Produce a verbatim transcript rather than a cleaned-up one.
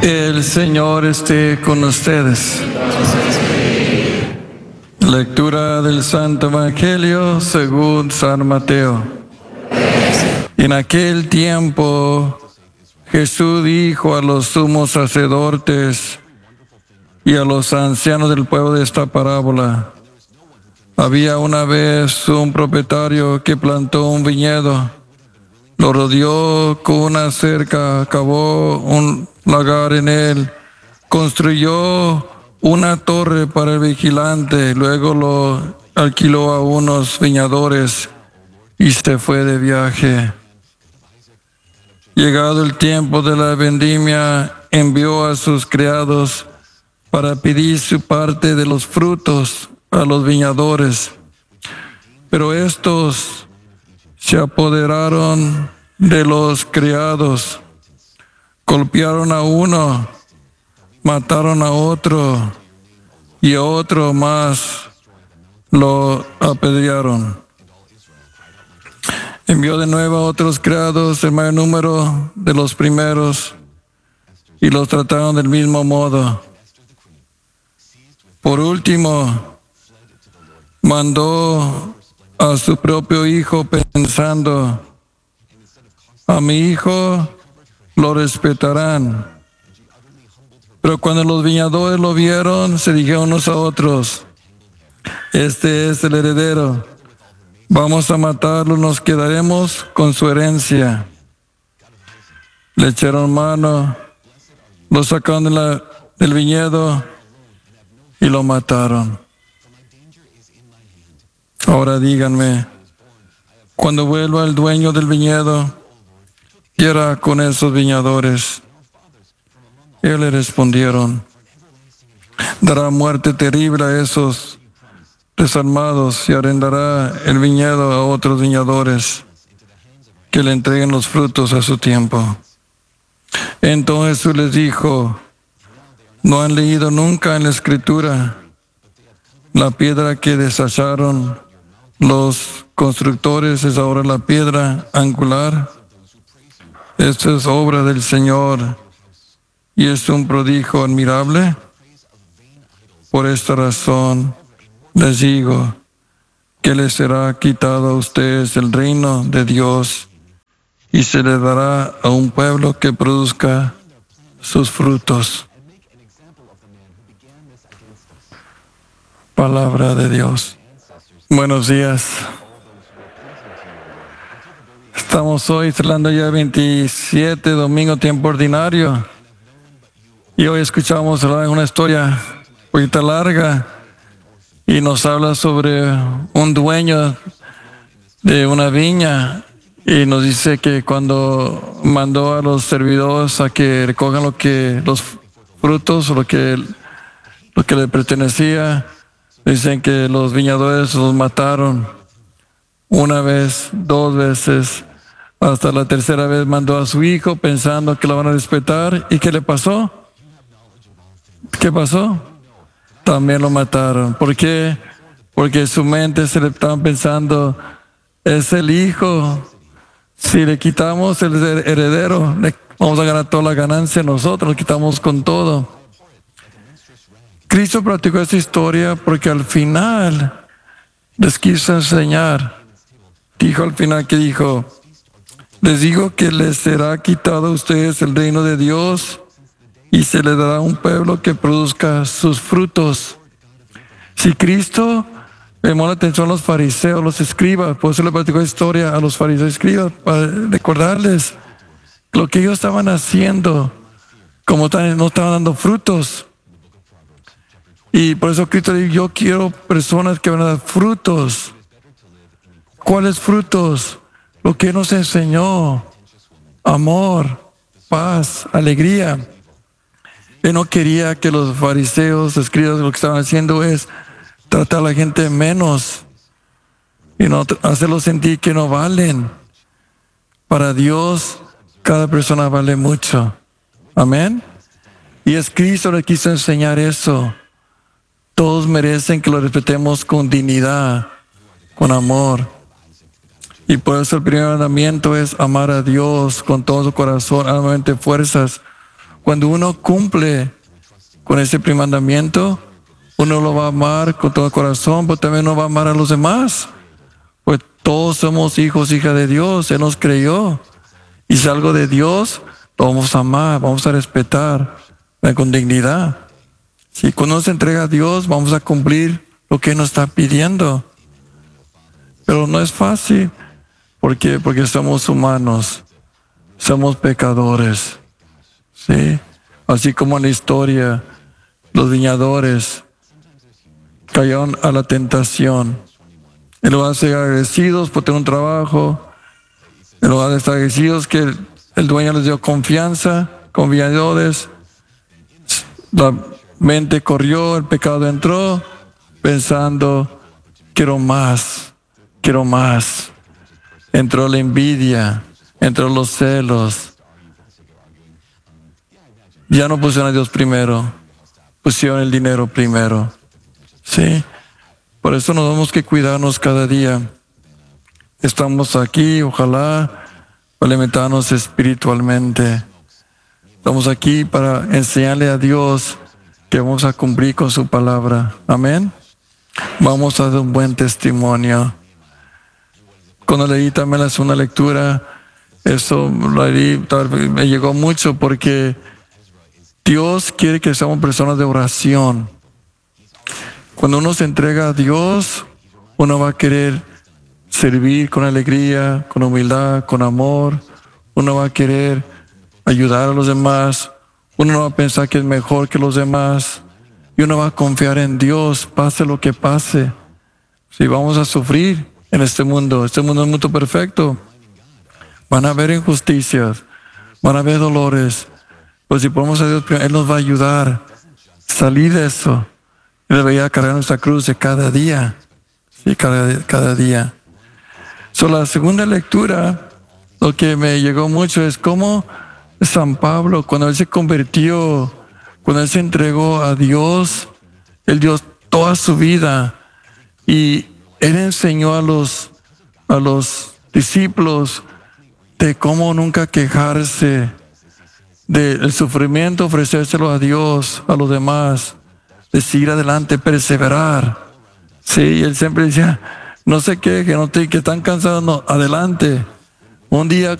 El Señor esté con ustedes. Lectura del Santo Evangelio según San Mateo. En aquel tiempo Jesús dijo a los sumos sacerdotes y a los ancianos del pueblo de esta parábola: había una vez un propietario que plantó un viñedo, lo rodeó con una cerca, cavó un lagar en él, construyó una torre para el vigilante, luego lo alquiló a unos viñadores y se fue de viaje. Llegado el tiempo de la vendimia, envió a sus criados para pedir su parte de los frutos a los viñadores. Pero estos se apoderaron de los criados, golpearon a uno, mataron a otro y a otro más lo apedrearon. Envió de nuevo a otros criados, el mayor número de los primeros, y los trataron del mismo modo. Por último, mandó a su propio hijo pensando: a mi hijo lo respetarán. Pero cuando los viñadores lo vieron, se dijeron unos a otros: este es el heredero, vamos a matarlo, nos quedaremos con su herencia. Le echaron mano, lo sacaron de la, del viñedo y lo mataron. Ahora díganme, cuando vuelva el dueño del viñedo, ¿qué hará con esos viñadores? Ellos le respondieron: dará muerte terrible a esos desarmados y arrendará el viñedo a otros viñadores que le entreguen los frutos a su tiempo. Entonces Jesús les dijo: ¿no han leído nunca en la Escritura la piedra que desecharon los constructores es ahora la piedra angular? Esta es obra del Señor y es un prodigio admirable. Por esta razón les digo que les será quitado a ustedes el reino de Dios y se les dará a un pueblo que produzca sus frutos. Palabra de Dios. Buenos días. Estamos hoy celebrando ya veintisiete, domingo, tiempo ordinario. Y hoy escuchamos una historia un poquito larga y nos habla sobre un dueño de una viña y nos dice que cuando mandó a los servidores a que recojan lo que, los frutos o lo que, lo que le pertenecía, dicen que los viñadores los mataron una vez, dos veces, hasta la tercera vez mandó a su hijo pensando que lo van a respetar. ¿Y qué le pasó? ¿Qué pasó? También lo mataron. ¿Por qué? Porque en su mente se le estaban pensando: es el hijo. Si le quitamos el heredero, le vamos a ganar toda la ganancia nosotros, lo quitamos con todo. Cristo practicó esta historia porque al final les quiso enseñar. Dijo al final que dijo: les digo que les será quitado a ustedes el reino de Dios y se les dará un pueblo que produzca sus frutos. Si Cristo le llamó la atención a los fariseos, los escribas, por eso le platicó la historia a los fariseos y escribas, para recordarles lo que ellos estaban haciendo, como no estaban dando frutos. Y por eso Cristo dijo: yo quiero personas que van a dar frutos. ¿Cuáles frutos? Lo que nos enseñó: amor, paz, alegría. Él no quería que los fariseos, escribas, lo que estaban haciendo es tratar a la gente menos y no hacerlos sentir que no valen. Para Dios, cada persona vale mucho. Amén. Y es Cristo que quiso enseñar eso. Todos merecen que lo respetemos con dignidad, con amor. Y por eso el primer mandamiento es amar a Dios con todo su corazón, alma, mente, fuerzas. cuando uno cumple con ese primer mandamiento, uno lo va a amar con todo el corazón, pero también uno va a amar a los demás. Pues todos somos hijos, hijas de Dios. Él nos creyó. Y si algo de Dios, lo vamos a amar, vamos a respetar con dignidad. Si cuando nos entrega a Dios, vamos a cumplir lo que Él nos está pidiendo. Pero no es fácil. ¿Por qué? Porque somos humanos. Somos pecadores. ¿Sí? Así como en la historia, los viñadores cayeron a la tentación. En lugar de ser agradecidos por tener un trabajo, en lugar de estar agradecidos que el, el dueño les dio confianza, con viñadores, la mente corrió, el pecado entró, pensando, quiero más, quiero más. Entró la envidia, entró los celos. Ya no pusieron a Dios primero, pusieron el dinero primero. Sí, por eso nos tenemos que cuidarnos cada día. Estamos aquí, ojalá, para alimentarnos espiritualmente. Estamos aquí para enseñarle a Dios que vamos a cumplir con su palabra. Amén. Vamos a dar un buen testimonio. Cuando leí también la segunda lectura, eso lo leí, me llegó mucho porque Dios quiere que seamos personas de oración. Cuando uno se entrega a Dios, uno va a querer servir con alegría, con humildad, con amor. Uno va a querer ayudar a los demás. Uno no va a pensar que es mejor que los demás. Y uno va a confiar en Dios, pase lo que pase. Si vamos a sufrir en este mundo, este mundo es un mundo perfecto. Van a haber injusticias, van a haber dolores. Pues si ponemos a Dios, Él nos va a ayudar a salir de eso. Él debería cargar nuestra cruz de cada día. Sí, cada, cada día. So, la segunda lectura, lo que me llegó mucho es cómo San Pablo, cuando él se convirtió, cuando él se entregó a Dios, él dio toda su vida y él enseñó a los, a los discípulos de cómo nunca quejarse del sufrimiento, ofrecérselo a Dios, a los demás, de seguir adelante, perseverar. Sí, él siempre decía, no se quejen, no te, que están cansados, no, adelante. Un día